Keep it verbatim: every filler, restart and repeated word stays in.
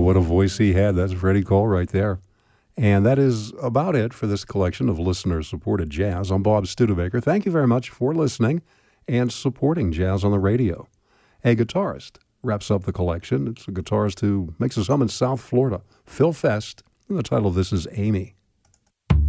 what a voice he had. That's Freddie Cole right there. And that is about it for this collection of listener-supported jazz. I'm Bob Studebaker. Thank you very much for listening and supporting jazz on the radio. A guitarist wraps up the collection. It's a guitarist who makes his home in South Florida, Phil Fest. And the title of this is Amy.